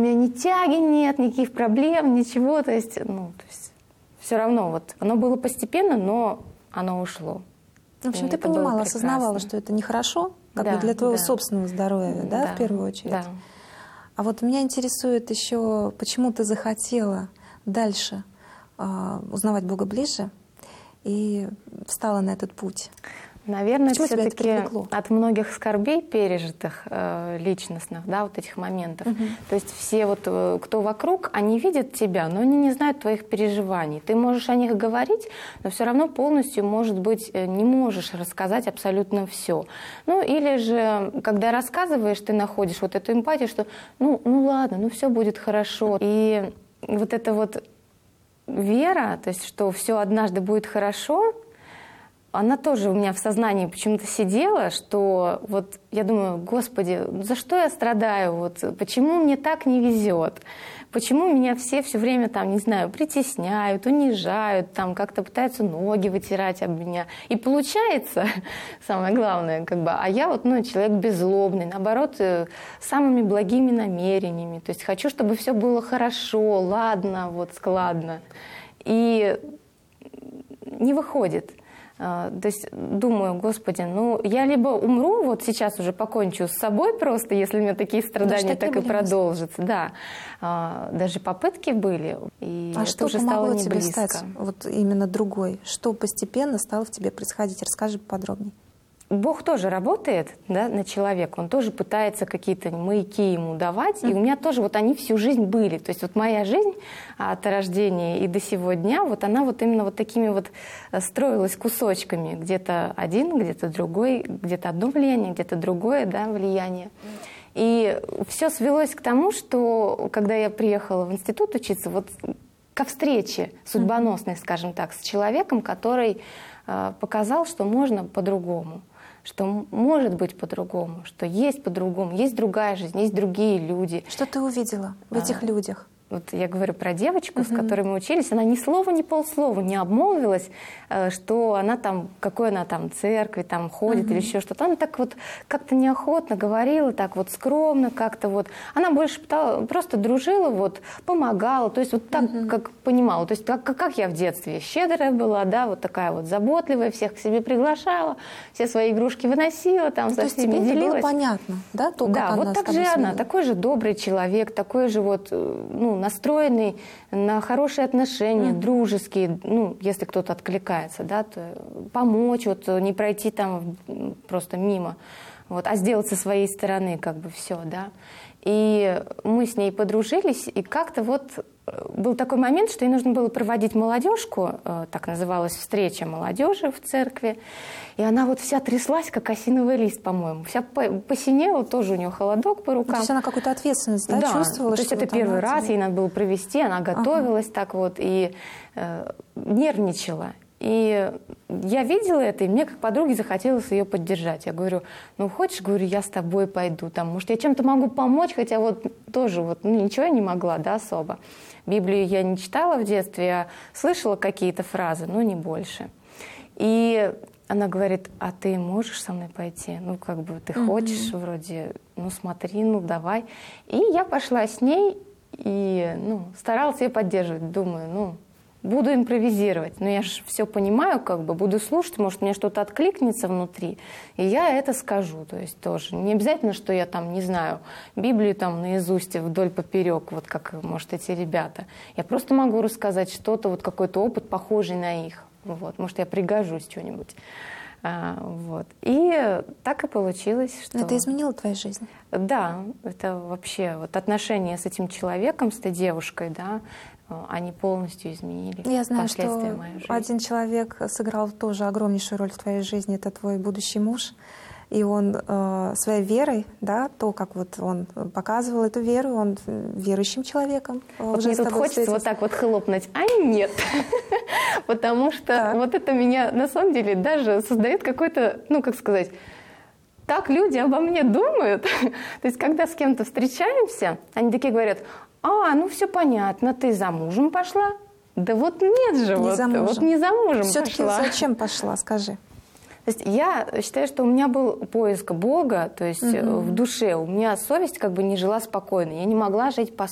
меня ни тяги нет, никаких проблем, ничего. То есть все равно вот оно было постепенно, но оно ушло. В общем, ты понимала, осознавала, что это нехорошо, как бы для твоего собственного здоровья, да, в первую очередь. Да. А вот меня интересует еще, почему ты захотела дальше узнавать Бога ближе и встала на этот путь? Наверное, все-таки от многих скорбей пережитых личностных, да, вот этих моментов. То есть все вот, кто вокруг, они видят тебя, но они не знают твоих переживаний. Ты можешь о них говорить, но все равно полностью, может быть, не можешь рассказать абсолютно все. Ну или же, когда рассказываешь, ты находишь вот эту эмпатию, что ну ладно, все будет хорошо. И вот эта вот вера, то есть что все однажды будет хорошо, она тоже у меня в сознании почему-то сидела, что вот я думаю, Господи, за что я страдаю? Вот почему мне так не везет? Почему меня все время там, не знаю, притесняют, унижают, там как-то пытаются ноги вытирать об меня. И получается, самое главное, как бы, а я вот, человек беззлобный, наоборот, с самыми благими намерениями. То есть хочу, чтобы все было хорошо, ладно, вот складно. И не выходит. То есть думаю, Господи, я либо умру, вот сейчас уже покончу с собой просто, если у меня такие страдания так и продолжатся. Да. Даже попытки были, и это что уже помогло стало не тебе близко. стать вот именно другой? Что постепенно стало в тебе происходить? Расскажи поподробнее. Бог тоже работает, да, на человека, он тоже пытается какие-то маяки ему давать, и у меня тоже вот они всю жизнь были. То есть вот моя жизнь от рождения и до сего дня, вот она вот именно вот такими вот строилась кусочками. Где-то один, где-то другой, где-то одно влияние, где-то другое, да, влияние. И все свелось к тому, что когда я приехала в институт учиться, вот ко встрече судьбоносной, скажем так, с человеком, который показал, что можно по-другому, что может быть по-другому, что есть по-другому, есть другая жизнь, есть другие люди. Что ты увидела в этих людях? Вот я говорю про девочку, с которой мы учились, она ни слова, ни полслова не обмолвилась, что она там, какой она там церкви там ходит или еще что-то. Она так вот как-то неохотно говорила, так вот скромно как-то вот. Она больше просто дружила, вот, помогала, то есть вот так, как понимала. То есть как я в детстве щедрая была, да, вот такая вот заботливая, всех к себе приглашала, все свои игрушки выносила, там со всеми делилась. То есть тебе было понятно, да, то, как она вот так же она, такой же добрый человек, такой же вот, настроенный на хорошие отношения, дружеские, если кто-то откликается, да, то помочь, вот не пройти там просто мимо, вот, а сделать со своей стороны как бы все, да. И мы с ней подружились, и как-то вот был такой момент, что ей нужно было проводить молодежку, так называлась встреча молодежи в церкви, и она вот вся тряслась, как осиновый лист, по-моему, вся посинела, тоже у нее холодок по рукам. То есть она какую-то ответственность, да, чувствовала? То есть это первый раз, ей надо было провести, она готовилась так вот и нервничала. И я видела это, и мне как подруге захотелось ее поддержать. Я говорю, хочешь, говорю, я с тобой пойду, там, может, я чем-то могу помочь, хотя вот тоже вот, ничего я не могла, да, особо. Библию я не читала в детстве, я слышала какие-то фразы, но не больше. И она говорит, а ты можешь со мной пойти? Как бы ты хочешь вроде, смотри, давай. И я пошла с ней и, старалась ее поддерживать, думаю, буду импровизировать, но я же все понимаю, как бы буду слушать, может, мне что-то откликнется внутри, и я это скажу, то есть тоже. Не обязательно, что я там, не знаю, Библию там наизусть вдоль поперек, вот как, может, эти ребята. Я просто могу рассказать что-то, вот какой-то опыт, похожий на их. Вот, может, я пригожусь что-нибудь. Вот. И так и получилось, что... Это изменило твою жизнь? Да, это вообще вот отношения с этим человеком, с этой девушкой, да, они полностью изменили. Я знаю, последствия что моей жизни. Один человек сыграл тоже огромнейшую роль в твоей жизни, это твой будущий муж. И он своей верой, да, то, как вот он показывал эту веру, он верующим человеком. Вот мне тут хочется вот так вот хлопнуть, а нет. Потому что вот это меня на самом деле даже создает какой-то, как сказать, так люди обо мне думают. То есть когда с кем-то встречаемся, они такие говорят, все понятно, ты за мужем пошла? Да вот нет же, вот не за мужем пошла. Все-таки зачем пошла, скажи? То есть я считаю, что у меня был поиск Бога, то есть в душе. У меня совесть как бы не жила спокойно. Я не могла жить по